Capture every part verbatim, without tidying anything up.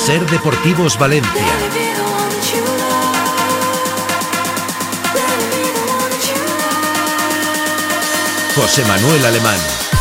Ser Deportivos Valencia. José Manuel Alemán.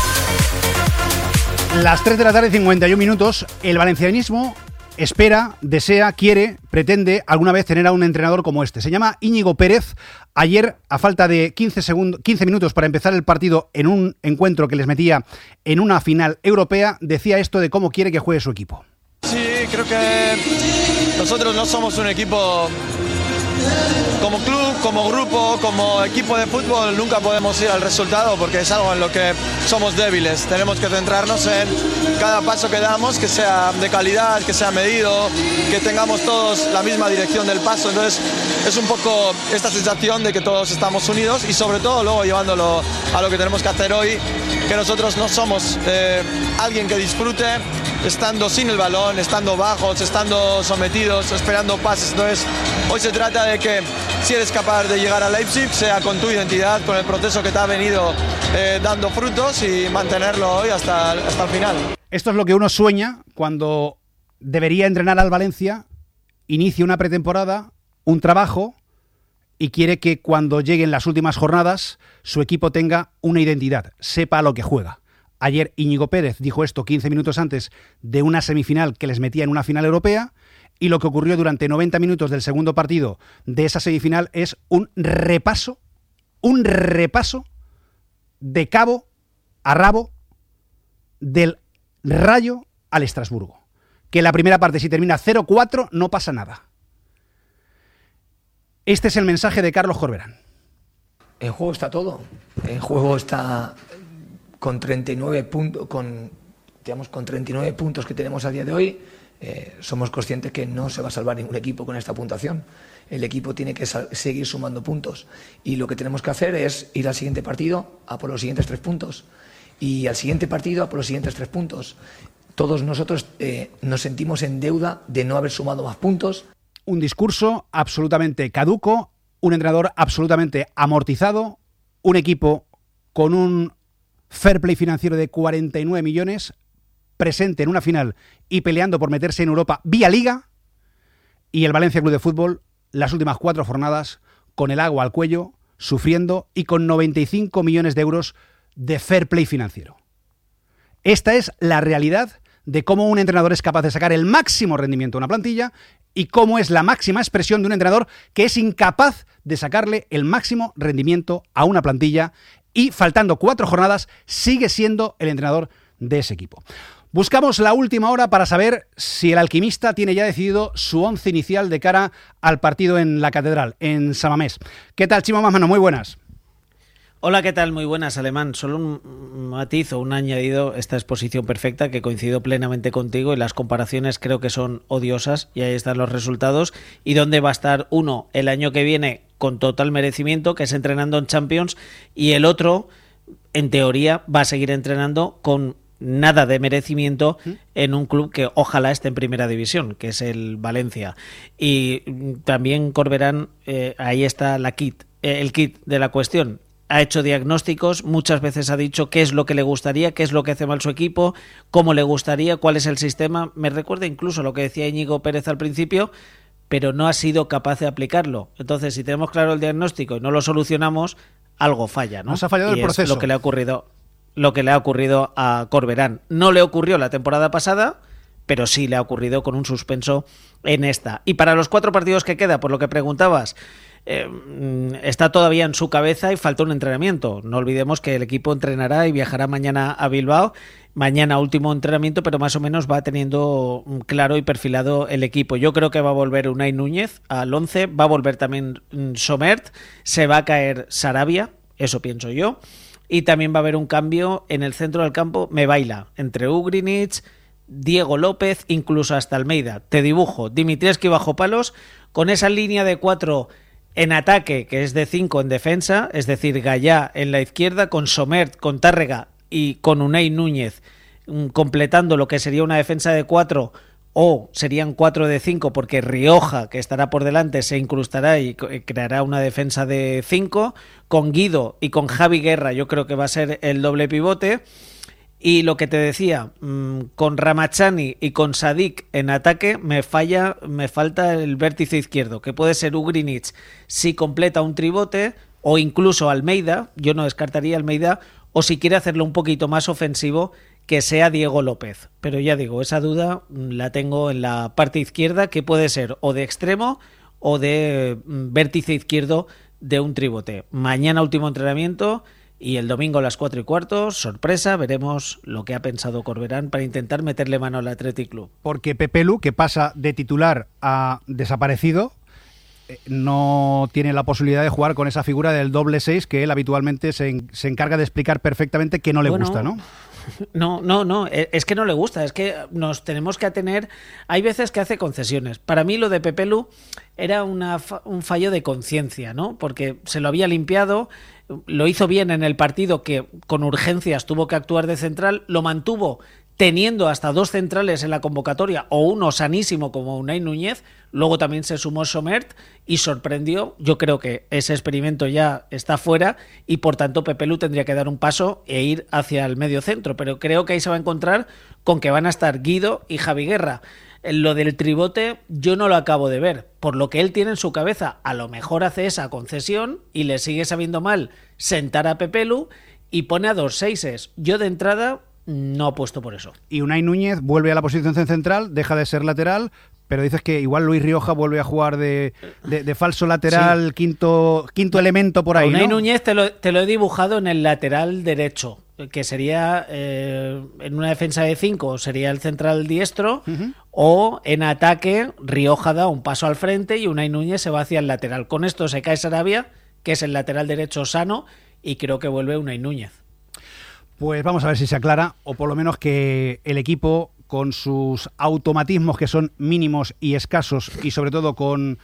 Las tres de la tarde, cincuenta y un minutos. El valencianismo espera, desea, quiere, pretende alguna vez tener a un entrenador como este. Se llama Íñigo Pérez. Ayer, a falta de quince segundos, quince minutos para empezar el partido en un encuentro que les metía en una final europea, decía esto de cómo quiere que juegue su equipo. Sí, creo que nosotros no somos un equipo... Como club, como grupo, como equipo de fútbol nunca podemos ir al resultado porque es algo en lo que somos débiles. Tenemos que centrarnos en cada paso que damos, que sea de calidad, que sea medido, que tengamos todos la misma dirección del paso. Entonces es un poco esta sensación de que todos estamos unidos y sobre todo luego llevándolo a lo que tenemos que hacer hoy, que nosotros no somos eh, alguien que disfrute estando sin el balón, estando bajos, estando sometidos, esperando pases. Entonces hoy se trata de que si eres capaz de llegar a Leipzig, sea con tu identidad, con el proceso que te ha venido eh, dando frutos y mantenerlo hoy hasta, hasta el final. Esto es lo que uno sueña cuando debería entrenar al Valencia, inicia una pretemporada, un trabajo y quiere que cuando lleguen las últimas jornadas su equipo tenga una identidad, sepa a lo que juega. Ayer Íñigo Pérez dijo esto quince minutos antes de una semifinal que les metía en una final europea. Y lo que ocurrió durante noventa minutos del segundo partido de esa semifinal es un repaso, un repaso de cabo a rabo del Rayo al Estrasburgo. Que la primera parte, si termina cero cuatro, no pasa nada. Este es el mensaje de Carlos Corberán. En juego está todo. En juego está con treinta y nueve puntos, con, digamos, con treinta y nueve puntos que tenemos a día de hoy. Eh, somos conscientes que no se va a salvar ningún equipo con esta puntuación. El equipo tiene que sal- seguir sumando puntos y lo que tenemos que hacer es ir al siguiente partido a por los siguientes tres puntos y al siguiente partido a por los siguientes tres puntos. Todos nosotros eh, nos sentimos en deuda de no haber sumado más puntos. Un discurso absolutamente caduco, un entrenador absolutamente amortizado, un equipo con un fair play financiero de cuarenta y nueve millones, presente en una final y peleando por meterse en Europa vía Liga, y el Valencia Club de Fútbol las últimas cuatro jornadas con el agua al cuello, sufriendo y con noventa y cinco millones de euros de fair play financiero. Esta es la realidad de cómo un entrenador es capaz de sacar el máximo rendimiento a una plantilla y cómo es la máxima expresión de un entrenador que es incapaz de sacarle el máximo rendimiento a una plantilla y faltando cuatro jornadas sigue siendo el entrenador de ese equipo. Buscamos la última hora para saber si el alquimista tiene ya decidido su once inicial de cara al partido en la Catedral, en San Mamés. ¿Qué tal, Chimo Mamano? Muy buenas. Hola, ¿qué tal? Muy buenas, Alemán. Solo un matiz o un añadido, esta exposición perfecta que coincido plenamente contigo y las comparaciones creo que son odiosas y ahí están los resultados. ¿Y dónde va a estar uno el año que viene con total merecimiento, que es entrenando en Champions, y el otro, en teoría, va a seguir entrenando con nada de merecimiento en un club que ojalá esté en primera división, que es el Valencia? Y también Corberán, eh, ahí está la kit, eh, el kit de la cuestión. Ha hecho diagnósticos, muchas veces ha dicho qué es lo que le gustaría, qué es lo que hace mal su equipo, cómo le gustaría, cuál es el sistema. Me recuerda incluso lo que decía Íñigo Pérez al principio, pero no ha sido capaz de aplicarlo. Entonces, si tenemos claro el diagnóstico y no lo solucionamos, algo falla, ¿no? Nos ha fallado y el proceso. Es lo que le ha ocurrido. lo que le ha ocurrido a Corberán. No le ocurrió la temporada pasada, pero sí le ha ocurrido con un suspenso en esta. Y para los cuatro partidos que queda, por lo que preguntabas, eh, está todavía en su cabeza y falta un entrenamiento. No olvidemos que el equipo entrenará y viajará mañana a Bilbao. Mañana último entrenamiento, pero más o menos va teniendo claro y perfilado el equipo. Yo creo que va a volver Unai Núñez al once, va a volver también Somert, se va a caer Sarabia, eso pienso yo. Y también va a haber un cambio en el centro del campo, me baila, entre Ugrinic, Diego López, incluso hasta Almeida. Te dibujo, Dimitrievski bajo palos, con esa línea de cuatro en ataque, que es de cinco en defensa, es decir, Gallá en la izquierda, con Somert, con Tárrega y con Unai Núñez, completando lo que sería una defensa de cuatro, o serían cuatro de cinco, porque Rioja, que estará por delante, se incrustará y creará una defensa de cinco, con Guido y con Javi Guerra. Yo creo que va a ser el doble pivote. Y lo que te decía, con Ramachani y con Sadik en ataque me falla, me falta el vértice izquierdo, que puede ser Ugrinic si completa un tribote, o incluso Almeida, yo no descartaría Almeida, o si quiere hacerlo un poquito más ofensivo, que sea Diego López. Pero ya digo, esa duda la tengo en la parte izquierda, que puede ser o de extremo o de vértice izquierdo de un tribote. Mañana último entrenamiento y el domingo a las cuatro y cuarto, sorpresa, veremos lo que ha pensado Corberán para intentar meterle mano al Athletic Club. Porque Pepe Lu, que pasa de titular a desaparecido, no tiene la posibilidad de jugar con esa figura del doble seis que él habitualmente se, en, se encarga de explicar perfectamente que no le bueno, gusta, ¿no? No, no, no, es que no le gusta, es que nos tenemos que atener, hay veces que hace concesiones. Para mí lo de Pepe Lu era una, un fallo de conciencia, ¿no? Porque se lo había limpiado, lo hizo bien en el partido que con urgencias tuvo que actuar de central, lo mantuvo teniendo hasta dos centrales en la convocatoria o uno sanísimo como Unai Núñez, luego también se sumó Somert y sorprendió. Yo creo que ese experimento ya está fuera y por tanto Pepe Lu tendría que dar un paso e ir hacia el medio centro, pero creo que ahí se va a encontrar con que van a estar Guido y Javi Guerra. Lo del tribote yo no lo acabo de ver, por lo que él tiene en su cabeza, a lo mejor hace esa concesión y le sigue sabiendo mal sentar a Pepe Lu y pone a dos seises. Yo de entrada no apuesto por eso. Y Unai Núñez vuelve a la posición central, deja de ser lateral, pero dices que igual Luis Rioja vuelve a jugar de, de, de falso lateral, sí. quinto, quinto elemento por ahí, Unai ¿no? Núñez te lo, te lo he dibujado en el lateral derecho, que sería eh, en una defensa de cinco, sería el central diestro, uh-huh. o en ataque Rioja da un paso al frente y Unai Núñez se va hacia el lateral. Con esto se cae Sarabia, que es el lateral derecho sano, y creo que vuelve Unai Núñez. Pues vamos a ver si se aclara, o por lo menos que el equipo, con sus automatismos que son mínimos y escasos, y sobre todo con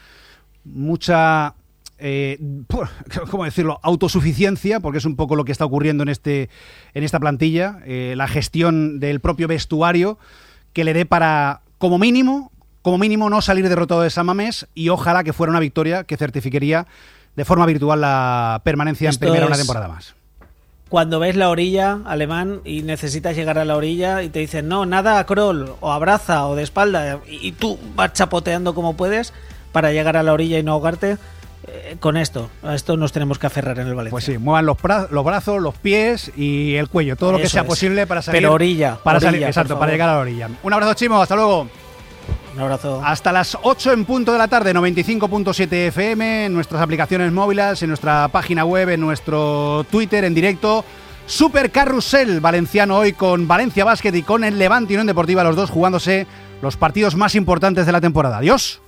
mucha, eh, ¿cómo decirlo?, autosuficiencia, porque es un poco lo que está ocurriendo en este en esta plantilla, eh, la gestión del propio vestuario, que le dé para, como mínimo, como mínimo no salir derrotado de San Mamés, y ojalá que fuera una victoria que certificaría de forma virtual la permanencia Esto en primera es... una temporada más. Cuando ves la orilla, Alemán, y necesitas llegar a la orilla y te dicen, no, nada a crawl, o abraza, o de espalda, y tú vas chapoteando como puedes para llegar a la orilla y no ahogarte, eh, con esto, a esto nos tenemos que aferrar en el Valencia. Pues sí, muevan los, pra- los brazos, los pies y el cuello, todo lo Eso que sea es. posible para salir. Pero orilla, para orilla, salir, exacto, para llegar a la orilla. Un abrazo, Chimo, hasta luego. Un abrazo. Hasta las ocho en punto de la tarde, noventa y cinco punto siete F M, en nuestras aplicaciones móviles, en nuestra página web, en nuestro Twitter, en directo. Super Carrusel valenciano hoy con Valencia Basket y con el Levante y Unión Deportiva, los dos jugándose los partidos más importantes de la temporada. Adiós.